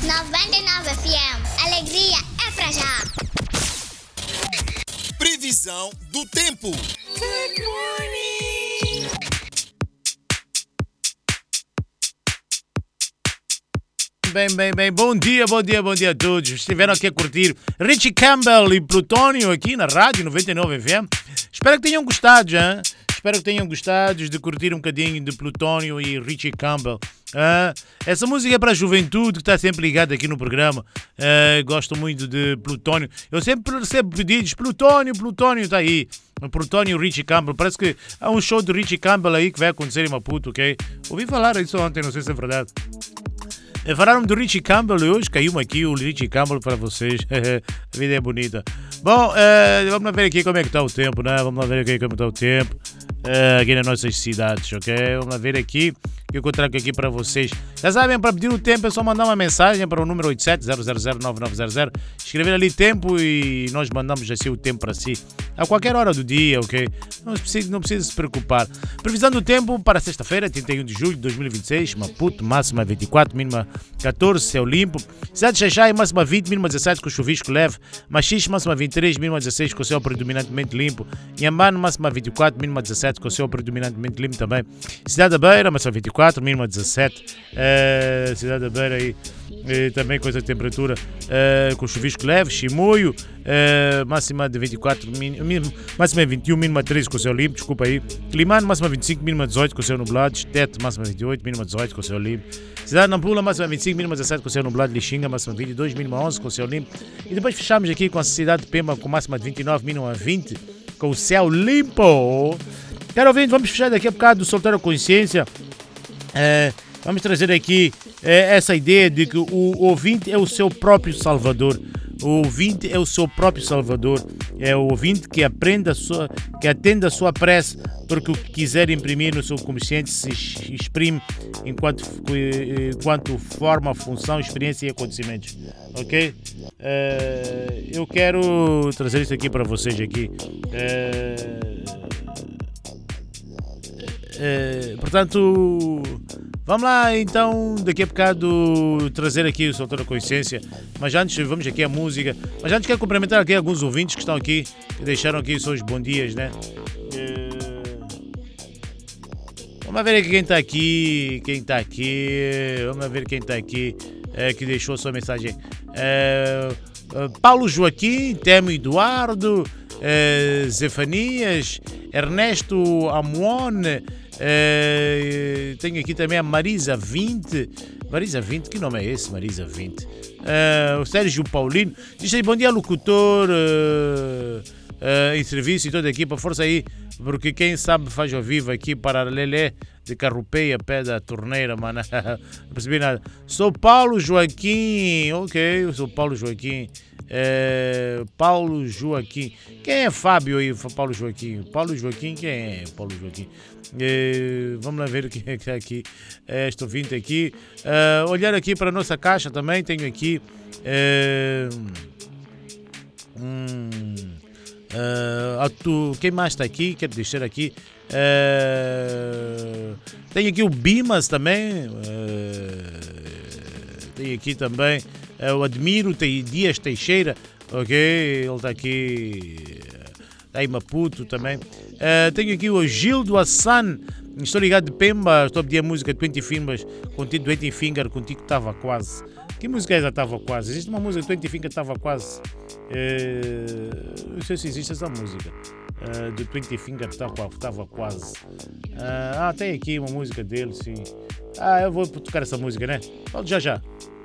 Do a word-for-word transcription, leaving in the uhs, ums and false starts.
noventa e nove F M. Alegria é pra já. Previsão do tempo. Good morning. Bem, bem, bem, bom dia, bom dia, bom dia a todos. Estiveram aqui a curtir Richie Campbell e Plutônio aqui na Rádio noventa e nove F M. Espero que tenham gostado, hein? Espero que tenham gostado de curtir um bocadinho de Plutônio e Richie Campbell. Ah, essa música é para a juventude que está sempre ligada aqui no programa. Ah, gosto muito de Plutônio. Eu sempre recebo pedidos, Plutônio, Plutônio está aí. Plutônio e Richie Campbell. Parece que há um show de Richie Campbell aí que vai acontecer em Maputo, ok? Ouvi falar isso ontem, não sei se é verdade. Falaram do Richie Campbell e hoje caiu aqui o Richie Campbell para vocês. A vida é bonita. Bom, uh, vamos lá ver aqui como é que está o tempo, né? Vamos lá ver aqui como está o tempo uh, aqui nas nossas cidades, ok? Vamos lá ver aqui o que eu trago aqui para vocês. Já sabem, para pedir o tempo é só mandar uma mensagem para o número oito sete zero zero zero nove nove zero zero. Escrever ali tempo e nós mandamos assim o tempo para si. A qualquer hora do dia, ok? Não precisa, não precisa se preocupar. Previsão do tempo para sexta-feira, trinta e um de julho de dois mil e vinte e seis. Maputo, máxima vinte e quatro, mínima catorze, céu limpo. Cidade de Xaixai, máxima vinte, mínima dezessete, com chuvisco leve. Machixe, máxima vinte e três, mínima dezesseis, com céu predominantemente limpo. Inhambane, máxima vinte e quatro, mínima dezessete, com céu predominantemente limpo também. Cidade da Beira, máxima vinte e quatro, mínima dezessete. Uh, Cidade da Beira aí. E também com essa temperatura uh, com chuvisco leve. Chimoio, uh, máxima de vinte e quatro, min, min, máxima vinte e um, mínima treze com céu limpo, desculpa aí. Climane, máxima vinte e cinco, mínima dezoito com céu nublado. Tete, máxima vinte e oito, mínima dezoito com céu limpo. Cidade de Nampula, máxima vinte e cinco, mínima dezessete com céu nublado. Lixinga, máxima vinte e dois, mínima onze com céu limpo. E depois fechamos aqui com a cidade de Pemba com máxima de vinte e nove, mínima vinte com o céu limpo. Quero ouvir, vamos fechar daqui a bocado do Solteiro Consciência. Uh, Vamos trazer aqui é, essa ideia de que o ouvinte é o seu próprio salvador. O ouvinte é o seu próprio salvador. É o ouvinte que aprende a sua, que atende a sua prece, porque o que quiser imprimir no seu consciente se exprime enquanto, enquanto forma, função, experiência e acontecimentos. Ok? Uh, eu quero trazer isso aqui para vocês aqui. Uh, uh, portanto... Vamos lá, então, daqui a bocado trazer aqui o Solteiro Consciência. Mas antes, vamos aqui a música. Mas antes quero cumprimentar aqui alguns ouvintes que estão aqui, que deixaram aqui os seus bons dias, né? Vamos ver aqui quem está aqui, quem está aqui. Vamos ver quem está aqui, é, que deixou a sua mensagem. É, Paulo Joaquim, Temo Eduardo, é, Zefanias, Ernesto Amuone. Uh, tenho aqui também a Marisa vinte. Marisa vinte, que nome é esse? Marisa vinte. Uh, o Sérgio Paulino. Diz aí, bom dia, locutor uh, uh, em serviço e toda a equipa. Força aí, porque quem sabe faz ao vivo aqui para Lelé de Carrupeia, pé da torneira, mano. Não percebi nada. Sou Paulo Joaquim. Ok, eu sou Paulo Joaquim. É, Paulo Joaquim. Quem é Fábio aí? Paulo Joaquim. Paulo Joaquim, quem é Paulo Joaquim? É, vamos lá ver o que é que está aqui. É, estou vindo aqui. É, olhar aqui para a nossa caixa também. Tenho aqui. É, hum, é, tu, quem mais está aqui? Quero deixar aqui. É, tenho aqui o Bimas também. É, tenho aqui também. Eu admiro Dias Teixeira, ok? Ele está aqui, está em Maputo também. Uh, tenho aqui o Gildo Hassan, estou ligado de Pemba, estou a pedir a música twenty Fingers, contigo twenty Finger, contigo estava quase. Que música é essa estava quase? Existe uma música twenty Finger estava quase? Uh, não sei se existe essa música. Uh, do twenty Finger estava quase. Uh, ah, tem aqui uma música dele, sim. Ah, eu vou tocar essa música, né? Volto já já.